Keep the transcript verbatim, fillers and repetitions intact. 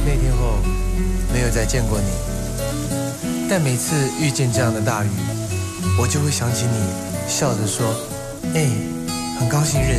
那天后没有再见过你，但每次遇见这样的大雨，我就会想起你笑着说：“哎，很高兴认识你。”